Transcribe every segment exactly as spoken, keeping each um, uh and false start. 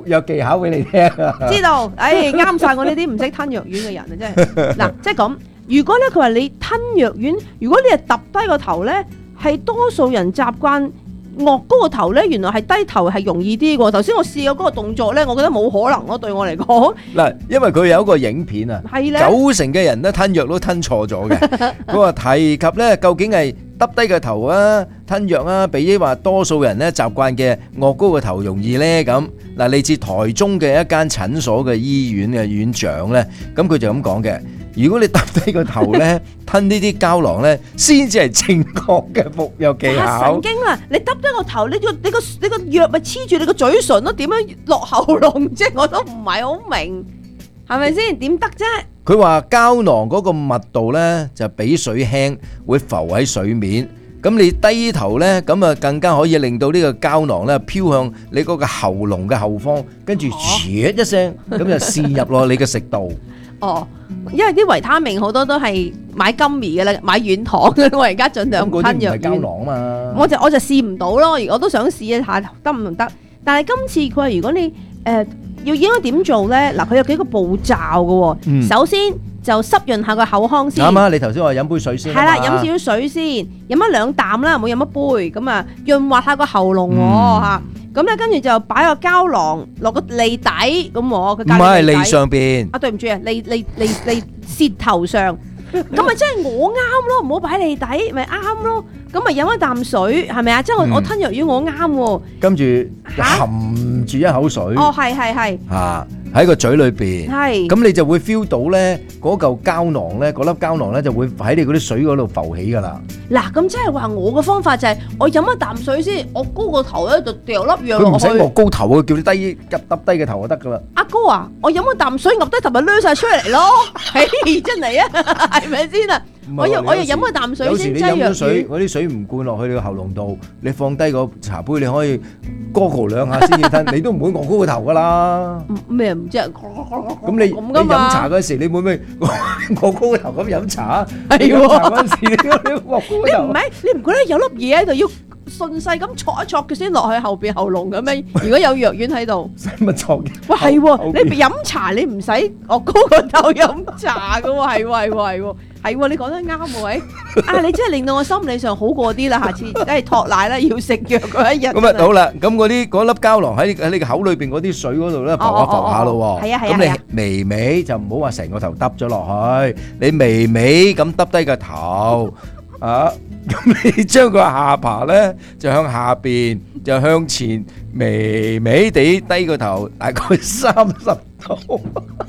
藥技巧俾你聽。 知道，唉啱晒我呢啲唔識吞藥丸嘅人啊，真係嗱，即係咁。如果咧佢話你吞藥丸，如果你係揼低個頭咧，係多數人習慣岳高個頭咧，原來係低頭係容易啲喎。頭先我試過嗰個動作咧，我覺得冇可能咯，對我嚟講。 嗱，因為佢有一個影片啊， 係咧， 九成嘅人咧吞藥都吞錯咗嘅。佢話提及咧，究竟係耷低個頭啊，吞藥啊，比起話多數人咧習慣嘅岳高個頭容易咧咁。嗱，嚟自台中嘅一間診所嘅醫院嘅院長咧，咁佢就咁講嘅。如果你耷低個頭咧，吞呢啲膠囊咧，先至係正確嘅服藥技巧。 神經啦！你耷低個頭，你個你個你個藥咪黐住你個嘴唇咯，點樣落喉嚨啫？我都唔係好明，係咪先？點得啫？ 佢話膠囊嗰個密度咧就比水輕，會浮喺水面。咁你低頭咧，咁啊更加可以令到呢個膠囊咧飄向你嗰個喉嚨嘅後方，跟住唰一聲，咁就滲入落你嘅食道。 哦，因為啲維他命好多都係買金匙嘅啦，買軟糖嘅。我而家盡量吞藥丸。 膠囊嘛， 我就我就試唔到咯，我都想試一下得唔得。但係今次佢話如果你誒、呃、要應該點做咧？嗱，佢有幾個步驟嘅喎。嗯、首先就濕潤下個口腔先。啱啊！ 你頭先話飲杯水先。 係啦，飲少少水先，飲一兩啖啦，唔好飲一杯咁啊，潤滑下個喉嚨喎嚇。咁咧，跟住就擺個膠囊落個脷底咁喎，佢唔係脷上邊。 啊，對唔住啊，脷脷脷脷舌頭上，咁咪即係我啱咯，唔好擺脷底，咪啱咯。咁咪飲一啖水，係咪啊？即係我我吞藥丸我啱喎。跟住含住一口水。 哦，係係係。 嚇！喺個嘴裏邊， 係咁你就會 feel 到咧，嗰嚿膠囊咧，嗰粒膠囊咧就會喺你嗰啲水嗰度浮起噶啦。 嗱，咁即係話我嘅方法就係我飲一啖水先，我高個頭咧就掉粒藥落去。 佢唔使我高頭啊，叫你低一耷低嘅頭就得噶啦。 阿哥啊，我飲一啖水，揼低頭咪掠晒出嚟咯，嘿，真係啊，係咪先啊？我又我又飲一啖水先擠藥丸。有時你飲咗水，嗰啲水唔灌落去你個喉嚨度，你放低個茶杯，你可以咕咕兩下先至吞，你都唔會昂高個頭噶啦。 咩唔知啊？ 咁你你飲茶嗰時，你會唔會昂高個頭咁飲茶？ 係飲茶嗰時，你你昂高個頭。 你唔係你唔覺得有粒嘢喺度要順勢咁戳一戳佢先落去後邊喉嚨嘅咩？如果有藥丸喺度， 使乜戳嘅？ 喂，係喎，你飲茶你唔使昂高個頭飲茶噶喎，係喎係喎係喎。係喎，你講得啱喎，喂！啊，你真係令到我心理上好過啲啦，下次梗係托奶啦，要食藥嗰一日。咁啊好啦，咁嗰啲嗰粒膠囊喺喺你個口裏邊嗰啲水嗰度咧浮下浮下咯喎。係啊係啊。咁你微微就唔好話成個頭耷咗落去，你微微咁耷低個頭啊，咁你將個下巴咧就向下邊，就向前微微地低個頭，大概三十度。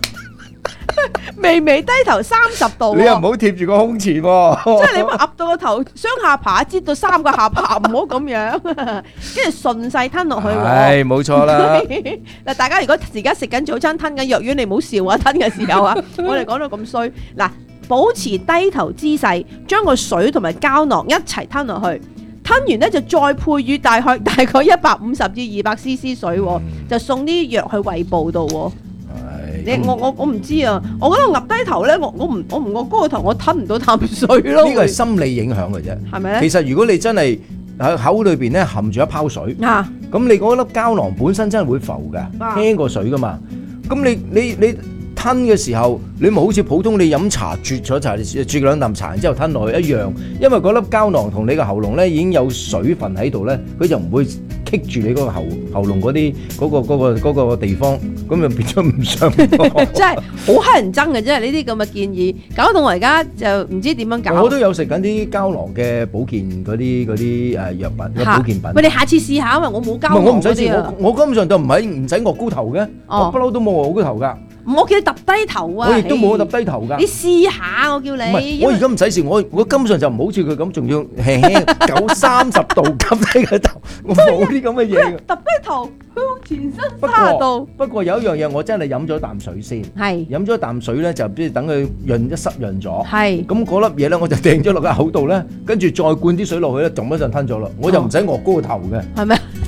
微微低頭三十度， 你又唔好貼住個胸前喎， 即係你咪壓到個頭雙下巴，擠到三個下巴，唔好咁樣，跟住順勢吞落去。 係冇錯啦。 嗱，大家如果而家食緊早餐吞緊藥丸，你唔好笑啊！吞嘅時候啊，我哋講到咁衰。嗱，保持低頭姿勢，將個水同埋膠囊一齊吞落去，吞完咧就再配以大概大概一百五十至二百 C C 水，就送啲藥去胃部度。你我我我唔知啊！我覺得我岌低頭咧，我我唔我唔我高個頭，我吞唔到啖水咯。 呢個係心理影響嘅啫，係咪咧？其實如果你真係喺口裏邊咧含住一泡水，啊，咁你嗰粒膠囊本身真係會浮嘅，輕過水噶嘛。咁你你你吞嘅時候，你咪好似普通你飲茶啜咗茶，啜兩啖茶然之後吞落去一樣，因為嗰粒膠囊同你個喉嚨咧已經有水分喺度咧，佢就唔會棘住你嗰個喉喉嚨嗰啲嗰個嗰個嗰個地方，咁就變咗唔上。 真係好乞人憎嘅，真係呢啲咁嘅建議，搞到我而家就唔知點樣搞。 我都有食緊啲膠囊嘅保健嗰啲嗰啲誒藥品、保健品。 喂，你下次試下，因為我冇膠囊嗰啲啊。 我唔使試，我我根本上就唔係唔使臥高頭嘅，我不嬲都冇臥高頭㗎。 我叫你揼低頭啊！ 我亦都冇揼低頭㗎。 你試下，我叫你。 唔係，我而家唔使試，我我根本上就唔好似佢咁，仲要輕輕九三十度揼低個頭，我冇啲咁嘅嘢㗎。 揼低頭向前伸三十度。 不過有一樣嘢，我真係飲咗啖水先。係。飲咗啖水咧，就即係等佢潤一濕潤咗。係。咁嗰粒嘢咧，我就掟咗落個口度咧，跟住再灌啲水落去咧，仲一陣吞咗啦。我就唔使臥高個頭嘅。 係咪？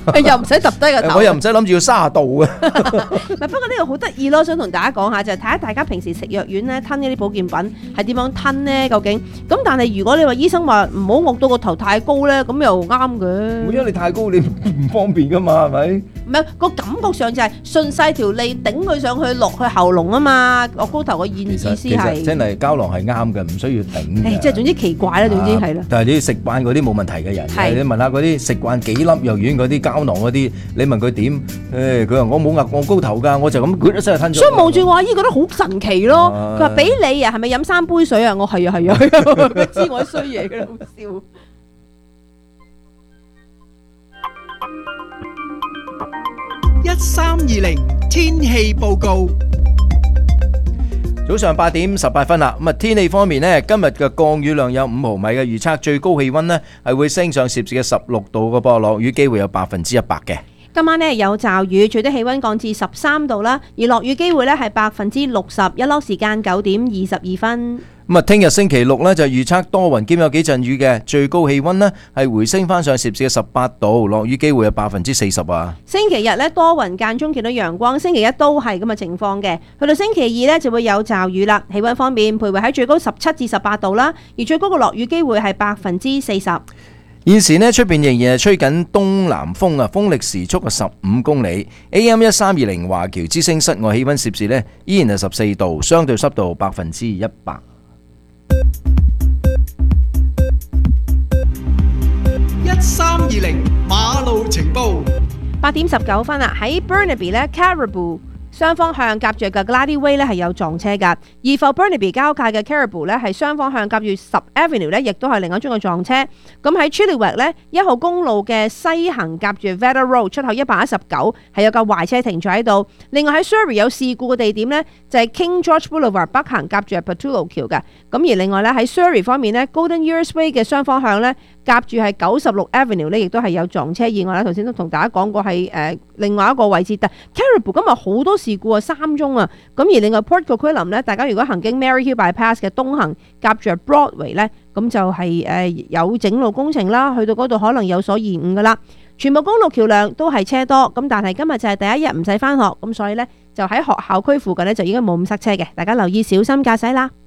又唔使揼低個頭， 我又唔使諗住要卅度嘅。 唔係，不過呢個好得意咯，想同大家講下就係睇下大家平時食藥丸咧吞呢啲保健品係點樣吞呢？究竟咁？但係如果你話醫生話唔好惡到個頭太高咧，咁又啱嘅。 因為你太高你唔方便噶嘛，係咪？ 唔係，個感覺上就係順勢條脷頂佢上去落去喉嚨啊嘛，落高頭個意意思係。 其實真係膠囊係啱嘅，唔需要頂嘅。 誒，即係總之奇怪啦，總之係啦。 但係你食慣嗰啲冇問題嘅人，你問下嗰啲食慣幾粒藥丸嗰啲膠囊嗰啲，你問佢點？誒，佢話我冇壓過高頭㗎，我就咁佢一聲就吞咗。 所以望住我阿姨覺得好神奇咯。佢話俾你啊，係咪飲三杯水啊？我係啊係啊，佢知我衰嘢㗎啦，好笑。 一三二零天氣報告。 早上八點十八分啦，咁啊天氣方面呢，今日嘅降雨量有五毫米嘅預測，最高氣溫呢係會升上攝氏嘅十六度嘅噃，落雨機會有百分之一百嘅。 今晚呢有驟雨，最低氣溫降至十三度啦，而落雨機會呢係百分之六十，日落時間九點二十二分。 咁啊，聽日星期六呢就預測多雲兼有幾陣雨嘅，最高氣溫呢係回升翻上攝氏嘅十八度，落雨機會有百分之四十啊。 星期日呢多雲間中見到陽光，星期一都係咁嘅情況嘅，去到星期二呢就會有驟雨啦。氣溫方面徘徊喺最高十七至十八度啦，而最高嘅落雨機會係百分之四十。 現時呢出邊仍然係吹緊東南風啊，風力時速係十五公里。A M 一三二零華僑之聲室外氣溫攝氏呢依然係十四度，相對濕度百分之一百。 一三二零馬路情報。 八點十九分啦，喺 Burnaby 咧 Caribou 雙方向夾住嘅 Glady Way 咧係有撞車㗎，而 for Burnaby 交界嘅 Caribou 咧係雙方向夾住十 Avenue 咧，亦都係另一宗嘅撞車。咁喺 Chilliwack 咧一號公路嘅西行夾住 Veda Road 出口一百一十九係有架壞車停咗喺度。另外喺 Surrey 有事故嘅地點呢，就係 King George Boulevard 北行夾住 Patullo 橋嘅。咁而另外咧喺 Surrey 方面呢 Golden Years Way 嘅雙方向咧夾住係九十六 Avenue 咧，亦都係有撞車意外啦。頭先都同大家講過係誒另外一個位置，但 Caribou 今日好多事故啊，三宗啊。咁而另外 Port Coquitlam 咧，大家如果行經 Maryhill Bypass 嘅東行夾住 Broadway 咧，咁就係誒有整路工程啦，去到嗰度可能有所延誤噶啦。全部公路橋梁都係車多，咁但係今日就係第一日唔使返學，咁所以咧就喺學校區附近咧就應該冇咁塞車嘅，大家留意小心駕駛啦。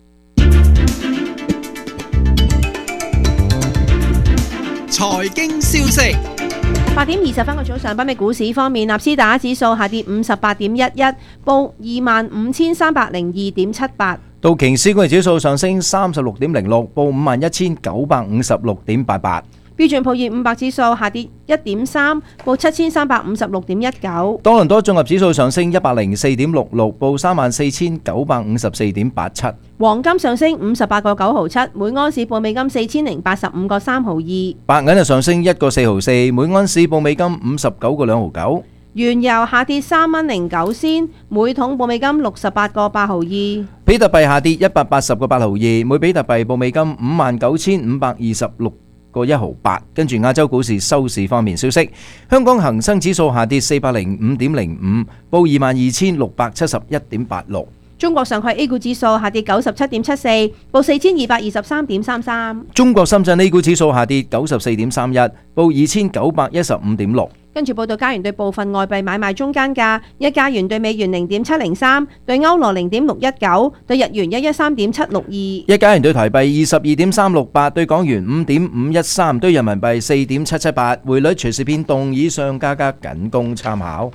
財經消息。 八點二十分嘅早上，北美股市方面，納斯達克指數下跌五十八點一一，報二萬五千三百零二點七八。 道瓊斯工業指數上升三十六點零六，報五萬一千九百五十六點八八。 標準普爾五百指數下跌一點三，報七千三百五十六點一九。 多倫多綜合指數上升一百零四點六六，報三萬四千九百五十四點八七。 黃金上升五十八個九毫七，每安士報美金四千零八十五個三毫二。 白銀就上升一個四毫四，每安士報美金五十九個兩毫九。 原油下跌三蚊零九仙，每桶報美金六十八個八毫二。 比特幣下跌一百八十個八毫二，每比特幣報美金五萬九千五百二十六個一毫八。跟住亞洲股市收市方面消息，香港恒生指數下跌四百零五點零五，報二萬二千六百七十一點八六。 中國上海 A 股指數下跌九十七點七四，報四千二百二十三點三三。 中國深圳 A 股指數下跌九十四點三一，報二千九百一十五點六。 跟住報道，加元對部分外幣買賣中間價：一加元對美元零點七零三，對歐羅零點六一九，對日元一一三點七六二。 一加元對台幣二十二點三六八，對港元五點五一三，對人民幣四點七七八。匯率隨時變動，以上價格僅供參考。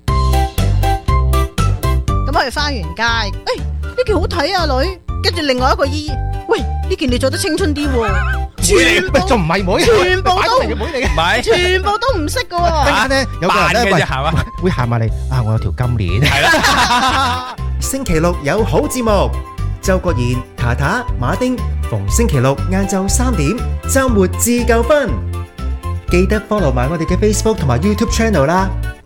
咁我哋翻完街，誒呢件好睇啊女，跟住另外一個姨，喂呢件你做得青春啲喎，全部仲唔係妹， 全部都妹嚟嘅，唔係， 全部都唔識嘅喎。 陣間咧有個人咧會行埋嚟啊！我有條金鏈，係啦。星期六有好節目，周國賢、塔塔、馬丁，逢星期六晏晝三點，週末自夠分，記得 follow 埋我哋嘅 Facebook 同埋 YouTube channel 啦。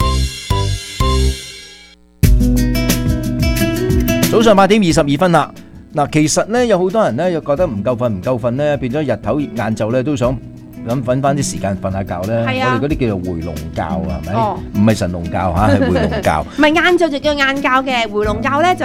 早上八點二十二分啦，嗱，其實咧有好多人咧又覺得唔夠瞓唔夠瞓咧，變咗日頭晏晝咧都想諗瞓翻啲時間瞓下覺咧。 係啊， 我哋嗰啲叫做回籠覺啊，係咪？唔係神龍覺嚇，係回籠覺。 唔係晏晝就叫晏覺嘅，回籠覺咧就係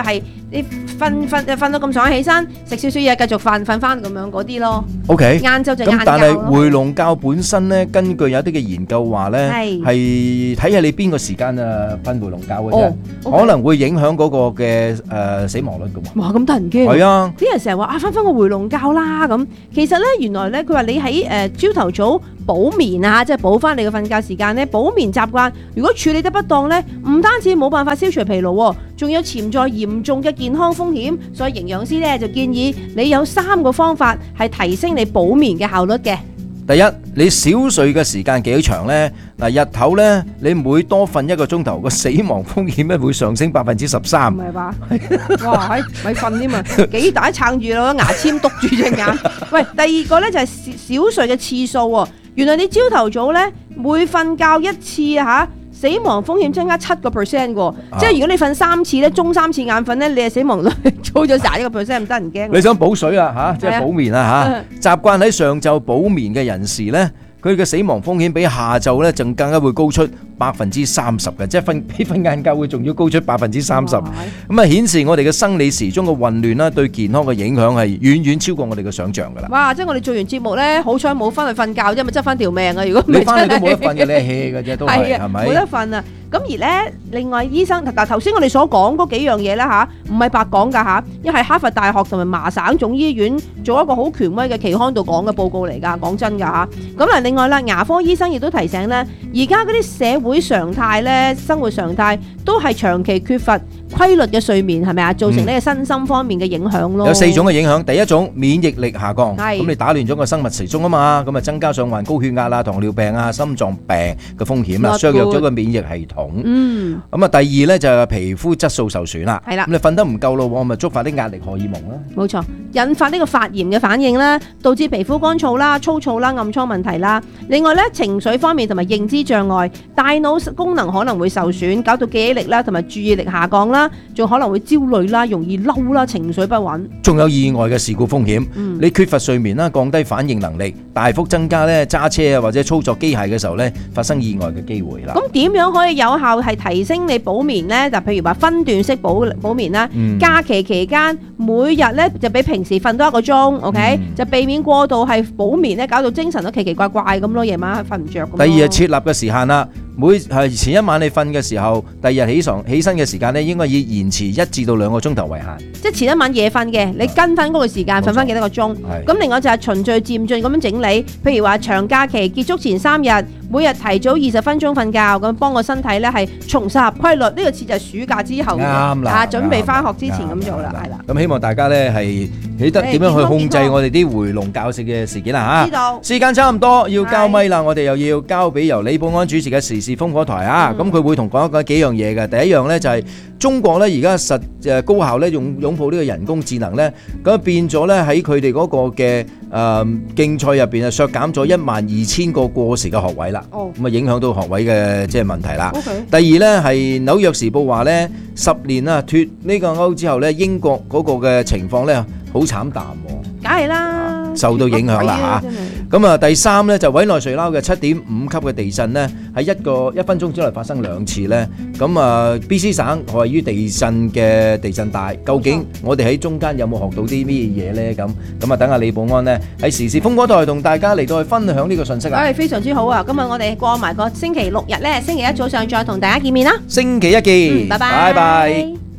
你瞓瞓瞓到咁上下起身，食少少嘢繼續瞓瞓翻咁樣嗰啲咯。 OK， 晏晝就晏覺咯。 咁但係回籠覺本身咧，根據有啲嘅研究話咧，係睇下你邊個時間啊瞓回籠覺嘅啫，可能會影響嗰個嘅誒死亡率嘅喎。 哇！咁得人驚。 係啊， 啲人成日話啊，瞓翻個回籠覺啦咁。其實咧，原來咧，佢話你喺誒朝頭早補眠啊，即係補翻你嘅瞓覺時間咧，補眠習慣如果處理得不當咧，唔單止冇辦法消除疲勞，仲有潛在嚴重嘅健康風險。所以營養師咧就建議你有三個方法係提升你補眠嘅效率嘅。 第一，你小睡嘅時間幾長呢？嗱，日頭呢，你每多瞓一個鐘頭，個死亡風險咧會上升百分之十三。 唔係吧？哇，係咪瞓添啊？幾大撐住咯，牙籤篤住隻眼。喂，第二個呢就係小睡嘅次數喎。原來你朝頭早呢，每瞓覺一次嚇，死亡風險增加七個 percent 喎，即係如果你瞓三次咧，中三次眼瞓咧，你嘅死亡率高咗廿一個 percent，唔得人驚。 你想補水啊嚇，即係補眠啊嚇，習慣喺上晝補眠嘅人士咧，佢嘅死亡風險比下晝咧，就更加會高出百分之三十嘅，即係瞓比瞓晏覺會仲要高出百分之三十。咁啊，顯示我哋嘅生理時鐘嘅混亂啦，對健康嘅影響係遠遠超過我哋嘅想象㗎啦。 哇！即係我哋做完節目咧，好彩冇翻去瞓覺啫，咪執翻條命啊！如果你翻去都冇得瞓嘅，你係 hea 嘅啫，都係係咪？ 冇得瞓啊！咁而咧，另外醫生嗱頭先我哋所講嗰幾樣嘢啦嚇，唔係白講㗎嚇，因為哈佛大學同埋麻省總醫院做一個好權威嘅期刊度講嘅報告嚟㗎，講真㗎嚇。咁嗱，另外啦，牙科醫生亦都提醒咧，而家嗰啲社會常態咧，生活常態都係長期缺乏規律嘅睡眠，係咪啊？造成呢個身心方面嘅影響咯。 有四種嘅影響，第一種免疫力下降， 係咁你打亂咗個生物時鐘啊嘛，咁啊增加上患高血壓啦、糖尿病啊、心臟病嘅風險啦，削弱咗個免疫系統。 嗯， 咁啊，第二咧就係皮膚質素受損啦。 係啦， 咁你瞓得唔夠咯，我咪觸發啲壓力荷爾蒙啦。 冇錯，引發呢個發炎嘅反應啦，導致皮膚乾燥啦、粗糙啦、暗瘡問題啦。另外咧，情緒方面同埋認知障礙，大腦功能可能會受損，搞到記憶力啦同埋注意力下降啦，仲可能會焦慮啦、容易嬲啦、情緒不穩。 仲有意外嘅事故風險。嗯、你缺乏睡眠啦，降低反應能力，大幅增加咧揸車啊或者操作機械嘅時候咧發生意外嘅機會啦。 咁點樣可以有效係提升你補眠呢？就譬如話分段式補補眠啦，嗯、假期期間每日咧就比平時瞓多一個鐘 ，OK，、嗯、就避免過度係補眠咧，搞到精神都奇奇怪怪咁咯，夜晚瞓唔着。 第二係設立嘅時限啦，每係前一晚你瞓嘅時候，第二日起床起身嘅時間咧，應該以延遲一至到兩個鐘頭為限。即係前一晚夜瞓嘅，你跟翻嗰個時間瞓翻幾多個鐘。咁另外就係循序漸進咁樣整理，譬如話長假期結束前三日，每日提早二十分鐘瞓覺，咁幫個身體咧係重拾規律。呢、這個似就係暑假之後，啱啦，啊準備翻學之前咁做啦，係啦。 咁希望大家咧係記得點樣去控制我哋啲回籠覺嘅事件啦嚇。知道。時間差唔多要交咪啦，我哋又要交俾由李寶安主持嘅時事風火台啊。咁佢、嗯、會同講一講幾樣嘢嘅。第一樣咧就係中國咧而家實誒高校咧用擁抱呢個人工智能咧，咁變咗咧喺佢哋嗰個嘅誒競賽入邊啊削減咗一萬二千個過時嘅學位啦。哦。咁啊影響到學位嘅即係問題啦。Okay. 第二咧係紐約時報話咧，十年啊脫呢個歐之後咧，英國嗰個嘅情況咧好慘淡。 梗係啦， 受到影響啦嚇。咁啊，第三咧就委內瑞拉嘅七點五級嘅地震咧，喺一個一分鐘之內發生兩次咧。咁啊 ，B C 省位於地震嘅地震帶，究竟我哋喺中間有冇學到啲咩嘢咧？咁咁啊，等下李寶安咧喺時事風火台同大家嚟到去分享呢個信息啊！ 誒，非常之好啊！今日我哋過埋個星期六日咧，星期一早上再同大家見面啦。 星期一見， 嗯，拜拜。拜拜。